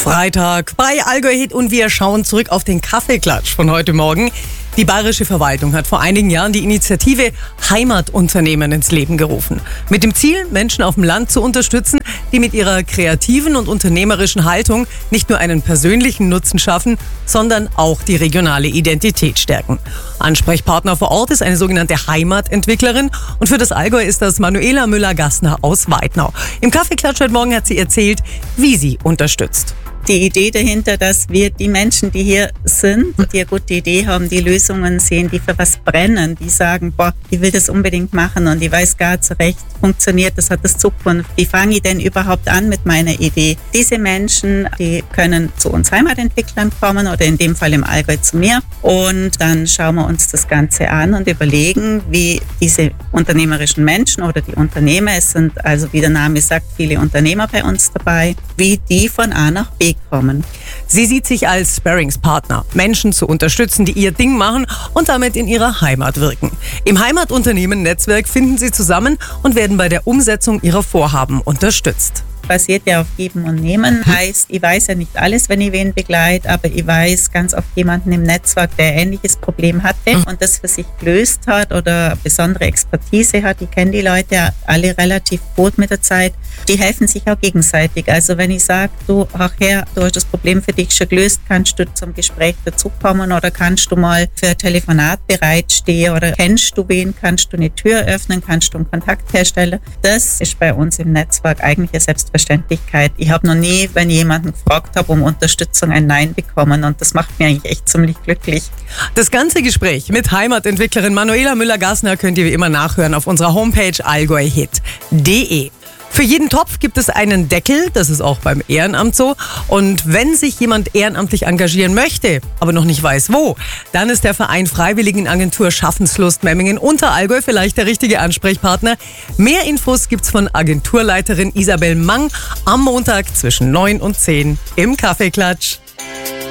Freitag bei Allgäu Hit und wir schauen zurück auf den Kaffeeklatsch von heute Morgen. Die bayerische Verwaltung hat vor einigen Jahren die Initiative Heimatunternehmen ins Leben gerufen. Mit dem Ziel, Menschen auf dem Land zu unterstützen, die mit ihrer kreativen und unternehmerischen Haltung nicht nur einen persönlichen Nutzen schaffen, sondern auch die regionale Identität stärken. Ansprechpartner vor Ort ist eine sogenannte Heimatentwicklerin und für das Allgäu ist das Manuela Müller-Gassner aus Weidnau. Im Kaffeeklatsch heute Morgen hat sie erzählt, wie sie unterstützt. Die Idee dahinter, dass wir die Menschen, die hier sind und die eine gute Idee haben, die Lösungen sehen, die für was brennen, die sagen, boah, ich will das unbedingt machen und ich weiß gar nicht so recht, funktioniert das, hat das Zukunft, wie fange ich denn überhaupt an mit meiner Idee? Diese Menschen, die können zu uns Heimatentwicklern kommen oder in dem Fall im Allgäu zu mir und dann schauen wir uns das Ganze an und überlegen, wie diese unternehmerischen Menschen oder die Unternehmer, es sind also, wie der Name sagt, viele Unternehmer bei uns dabei, wie die von A nach B kommen. Sie sieht sich als Sparringspartner, Menschen zu unterstützen, die ihr Ding machen und damit in ihrer Heimat wirken. Im Heimatunternehmen-Netzwerk finden sie zusammen und werden bei der Umsetzung ihrer Vorhaben unterstützt. Basiert ja auf Geben und Nehmen, heißt, ich weiß ja nicht alles, wenn ich wen begleite, aber ich weiß ganz oft jemanden im Netzwerk, der ein ähnliches Problem hatte und das für sich gelöst hat oder besondere Expertise hat. Ich kenne die Leute alle relativ gut mit der Zeit. Die helfen sich auch gegenseitig. Also wenn ich sage, du, ach Herr, du hast das Problem für dich schon gelöst, kannst du zum Gespräch dazukommen oder kannst du mal für ein Telefonat bereitstehen oder kennst du wen, kannst du eine Tür öffnen, kannst du einen Kontakt herstellen. Das ist bei uns im Netzwerk eigentlich eine Selbstverständlichkeit. Ich habe noch nie, wenn ich jemanden gefragt habe, um Unterstützung, ein Nein bekommen und das macht mich eigentlich echt ziemlich glücklich. Das ganze Gespräch mit Heimatentwicklerin Manuela Müller-Gassner könnt ihr wie immer nachhören auf unserer Homepage allgäuhit.de. Für jeden Topf gibt es einen Deckel, das ist auch beim Ehrenamt so. Und wenn sich jemand ehrenamtlich engagieren möchte, aber noch nicht weiß wo, dann ist der Verein Freiwilligenagentur Schaffenslust Memmingen Unterallgäu vielleicht der richtige Ansprechpartner. Mehr Infos gibt's von Agenturleiterin Isabel Mang am Montag zwischen 9 und 10 im Kaffeeklatsch.